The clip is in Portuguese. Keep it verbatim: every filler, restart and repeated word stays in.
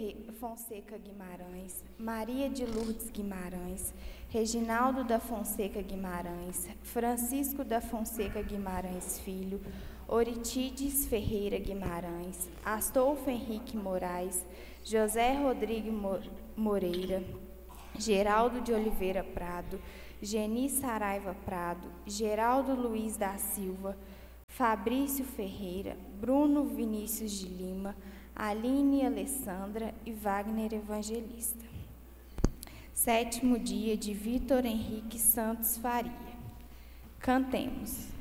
Fonseca Guimarães, Maria de Lourdes Guimarães, Reginaldo da Fonseca Guimarães, Francisco da Fonseca Guimarães Filho, Oritides Ferreira Guimarães, Astolfo Henrique Moraes, José Rodrigo Moreira, Geraldo de Oliveira Prado, Geni Saraiva Prado, Geraldo Luiz da Silva, Fabrício Ferreira, Bruno Vinícius de Lima, Aline Alessandra e Wagner Evangelista. Sétimo dia de Vitor Henrique Santos Faria. Cantemos.